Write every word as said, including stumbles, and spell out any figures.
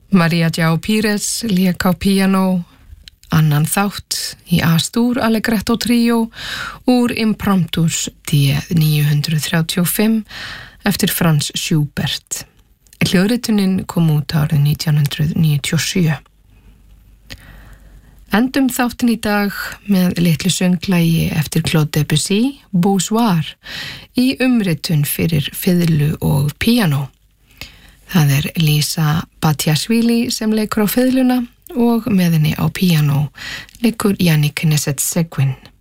Maria João Pires lék á píanó annan þátt í A-stúr Allegretto tríó úr Impromptus D níu þrjátíu og fimm eftir Franz Schubert. Hljóðritunin kom út árið nítján hundrað níutíu og sjö. Endum þáttin í dag með litlu sönglægi eftir Claude Debussy, Bonsoir, í umritun fyrir fiðlu og píanó. Það er Lisa Batiashvili sem leikur á fiðluna og með henni á píanó leikur Yannick Nézet-Séguin.